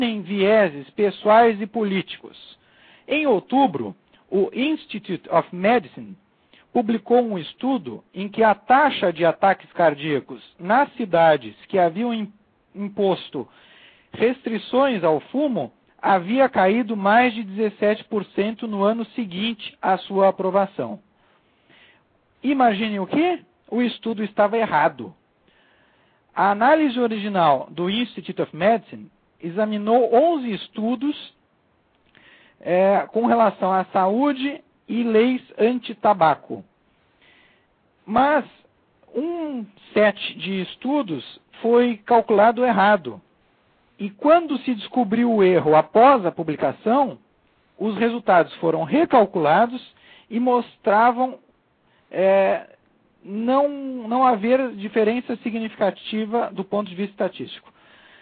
tem vieses pessoais e políticos. Em outubro, o Institute of Medicine publicou um estudo em que a taxa de ataques cardíacos nas cidades que haviam imposto restrições ao fumo havia caído mais de 17% no ano seguinte à sua aprovação. Imaginem o quê? O estudo estava errado. A análise original do Institute of Medicine examinou 11 estudos com relação à saúde e leis anti-tabaco. Mas um set de estudos foi calculado errado. E quando se descobriu o erro após a publicação, os resultados foram recalculados e mostravam não haver diferença significativa do ponto de vista estatístico.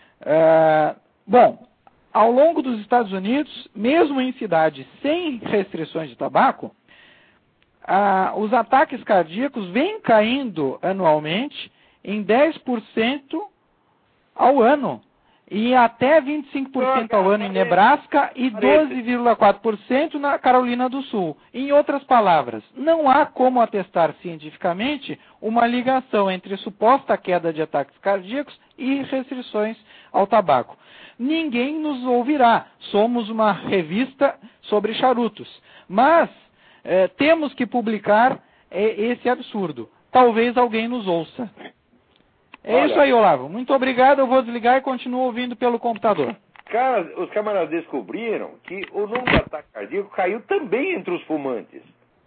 Bom, ao longo dos Estados Unidos, mesmo em cidades sem restrições de tabaco, os ataques cardíacos vêm caindo anualmente em 10% ao ano. E até 25% ao ano em Nebraska e 12,4% na Carolina do Sul. Em outras palavras, não há como atestar cientificamente uma ligação entre suposta queda de ataques cardíacos e restrições ao tabaco. Ninguém nos ouvirá. Somos uma revista sobre charutos. Mas temos que publicar esse absurdo. Talvez alguém nos ouça. Olha, isso aí, Olavo. Muito obrigado. Eu vou desligar e continuo ouvindo pelo computador. Cara, os camaradas descobriram que o número de ataque cardíaco caiu também entre os fumantes.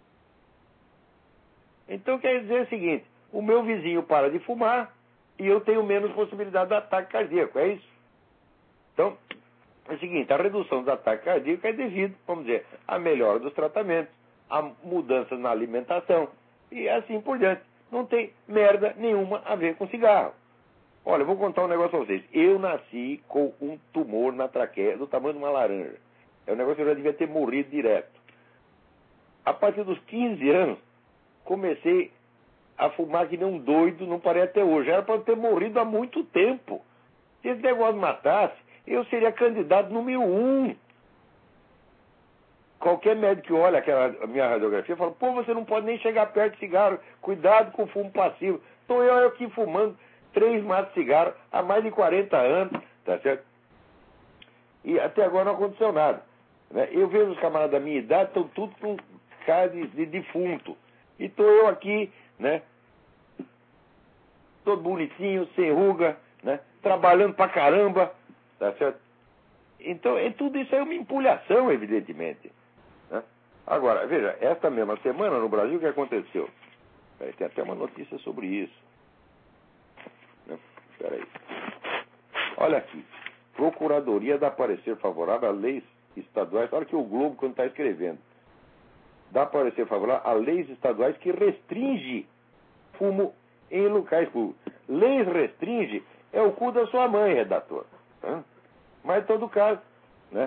Então quer dizer o seguinte: o meu vizinho para de fumar e eu tenho menos possibilidade de ataque cardíaco. É isso? Então, é o seguinte: a redução dos ataques cardíacos é devido, vamos dizer, à melhora dos tratamentos, a mudanças na alimentação e assim por diante. Não tem merda nenhuma a ver com cigarro. Olha, eu vou contar um negócio pra vocês. Eu nasci com um tumor na traqueia do tamanho de uma laranja. É um negócio que eu já devia ter morrido direto. A partir dos 15 anos, comecei a fumar que nem um doido, não parei até hoje. Era para eu ter morrido há muito tempo. Se esse negócio matasse, eu seria candidato número 1. Qualquer médico que olha a minha radiografia fala: pô, você não pode nem chegar perto de cigarro, cuidado com o fumo passivo. Estou eu aqui fumando 3 maços de cigarro há mais de 40 anos, tá certo? E até agora não aconteceu nada. Né? Eu vejo os camaradas da minha idade, estão tudo com cara de defunto. E estou eu aqui, né? Todo bonitinho, sem ruga, né? Trabalhando pra caramba, tá certo? Então, tudo isso é uma empulhação, evidentemente. Agora, veja, esta mesma semana no Brasil, o que aconteceu? Tem até uma notícia sobre isso. Espera aí. Olha aqui. Procuradoria dá parecer favorável a leis estaduais. Olha que o Globo, quando está escrevendo. Dá parecer favorável a leis estaduais que restringe fumo em locais públicos. Leis restringe é o cu da sua mãe, redator. Mas, em todo caso, né?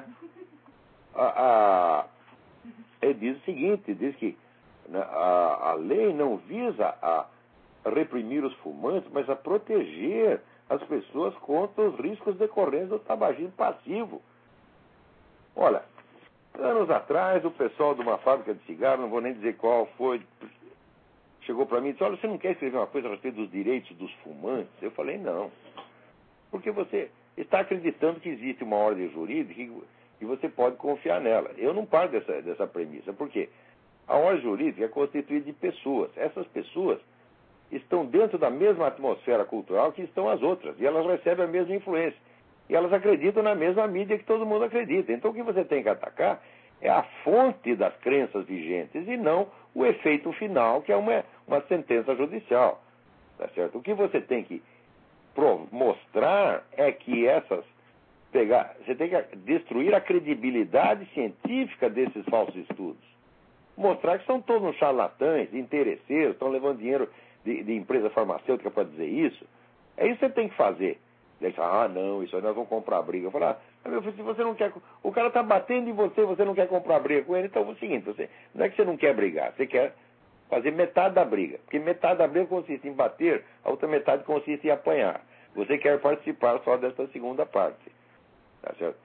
Ele diz o seguinte, diz que a lei não visa a reprimir os fumantes, mas a proteger as pessoas contra os riscos decorrentes do tabagismo passivo. Olha, anos atrás, o pessoal de uma fábrica de cigarro, não vou nem dizer qual foi, chegou para mim e disse: olha, você não quer escrever uma coisa a respeito dos direitos dos fumantes? Eu falei: não. Porque você está acreditando que existe uma ordem jurídica e você pode confiar nela. Eu não paro dessa premissa. Por quê? A ordem jurídica é constituída de pessoas. Essas pessoas estão dentro da mesma atmosfera cultural que estão as outras. E elas recebem a mesma influência. E elas acreditam na mesma mídia que todo mundo acredita. Então o que você tem que atacar é a fonte das crenças vigentes e não o efeito final, que é uma sentença judicial. Tá certo? O que você tem que mostrar é que você tem que destruir a credibilidade científica desses falsos estudos. Mostrar que são todos uns charlatães, interesseiros, estão levando dinheiro de empresa farmacêutica para dizer isso. É isso que você tem que fazer. Ele fala: não, isso aí nós vamos comprar briga. Eu falo: meu filho, se você não quer... O cara está batendo em você não quer comprar briga com ele, então é o seguinte, não é que você não quer brigar, você quer fazer metade da briga. Porque metade da briga consiste em bater, a outra metade consiste em apanhar. Você quer participar só dessa segunda parte. Tá certo?